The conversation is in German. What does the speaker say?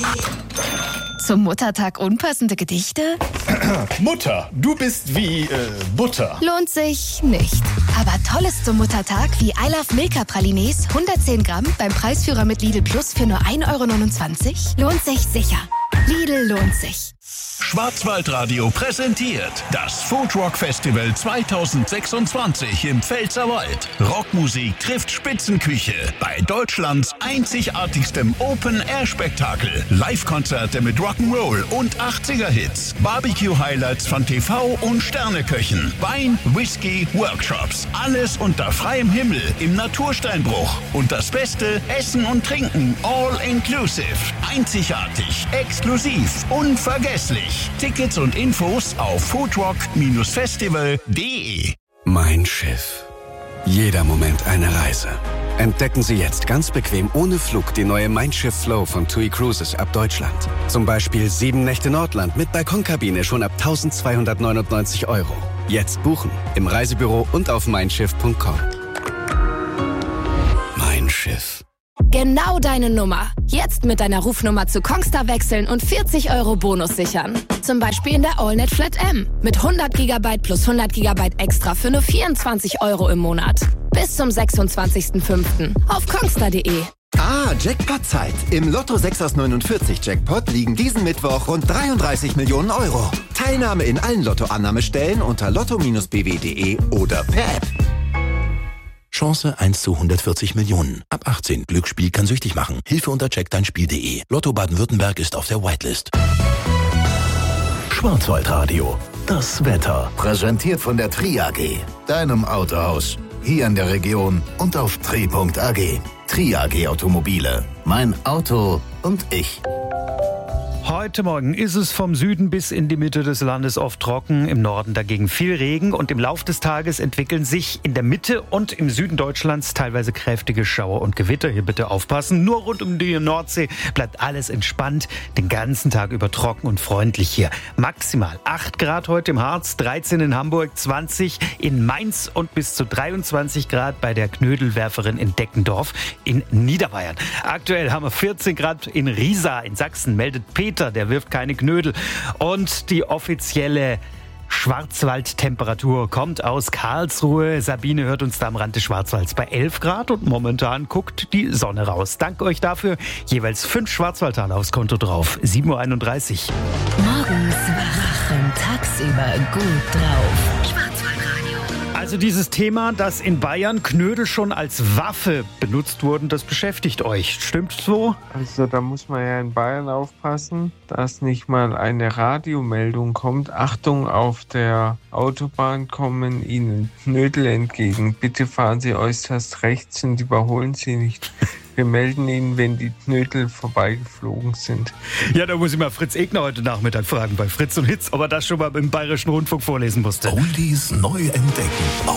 Zum Muttertag unpassende Gedichte? Mutter, du bist wie Butter. Lohnt sich nicht. Aber Tolles zum Muttertag wie I Love Milka Pralines 110 Gramm beim Preisführer mit Lidl Plus für nur 1,29 € lohnt sich sicher. Lidl lohnt sich. Schwarzwaldradio präsentiert das Foodrock Festival 2026 im Pfälzerwald. Rockmusik trifft Spitzenküche bei Deutschlands einzigartigstem Open-Air-Spektakel. Live-Konzerte mit Rock'n'Roll und 80er-Hits. Barbecue-Highlights von TV- und Sterneköchen. Wein, Whisky, Workshops. Alles unter freiem Himmel im Natursteinbruch. Und das Beste, Essen und Trinken all inclusive. Einzigartig, exklusiv, unvergesslich. Tickets und Infos auf foodrock-festival.de. Mein Schiff. Jeder Moment eine Reise. Entdecken Sie jetzt ganz bequem ohne Flug die neue Mein Schiff Flow von TUI Cruises ab Deutschland. Zum Beispiel 7 Nächte Nordland mit Balkonkabine schon ab 1.299 €. Jetzt buchen im Reisebüro und auf meinschiff.com. Mein Schiff. Genau deine Nummer. Jetzt mit deiner Rufnummer zu Kongstar wechseln und 40 € Bonus sichern. Zum Beispiel in der AllNet Flat M. Mit 100 GB plus 100 GB extra für nur 24 € im Monat. Bis zum 26.05. auf kongstar.de. Jackpot-Zeit. Im Lotto 6 aus 49 Jackpot liegen diesen Mittwoch rund 33 Millionen €. Teilnahme in allen Lottoannahmestellen unter lotto-bw.de oder per App. Chance 1 zu 140 Millionen. Ab 18. Glücksspiel kann süchtig machen. Hilfe unter checkdeinspiel.de. Lotto Baden-Württemberg ist auf der Whitelist. Schwarzwaldradio. Das Wetter. Präsentiert von der Tri AG. Deinem Autohaus. Hier in der Region und auf tri.ag. Tri AG Automobile. Mein Auto und ich. Heute Morgen ist es vom Süden bis in die Mitte des Landes oft trocken, im Norden dagegen viel Regen und im Lauf des Tages entwickeln sich in der Mitte und im Süden Deutschlands teilweise kräftige Schauer und Gewitter. Hier bitte aufpassen. Nur rund um die Nordsee bleibt alles entspannt, den ganzen Tag über trocken und freundlich hier. Maximal 8 Grad heute im Harz, 13 in Hamburg, 20 in Mainz und bis zu 23 Grad bei der Knödelwerferin in Deckendorf in Niederbayern. Aktuell haben wir 14 Grad in Riesa in Sachsen, meldet Peter. Der wirft keine Knödel. Und die offizielle Schwarzwaldtemperatur kommt aus Karlsruhe. Sabine hört uns da am Rand des Schwarzwalds bei 11 Grad und momentan guckt die Sonne raus. Danke euch dafür. Jeweils 5 Schwarzwaldtaler aufs Konto drauf. 7.31 Uhr. Morgens wach und tagsüber gut drauf. Schwarzwaldradio. Also dieses Thema, dass in Bayern Knödel schon als Waffe benutzt wurden, das beschäftigt euch. Stimmt so? Also da muss man ja in Bayern aufpassen, dass nicht mal eine Radiomeldung kommt. Achtung, auf der Autobahn kommen Ihnen Knödel entgegen. Bitte fahren Sie äußerst rechts und überholen Sie nicht. Wir melden Ihnen, wenn die Knödel vorbeigeflogen sind. Ja, da muss ich mal Fritz Egner heute Nachmittag fragen bei Fritz und Hitz, ob er das schon mal im Bayerischen Rundfunk vorlesen musste. Oldies neu entdecken.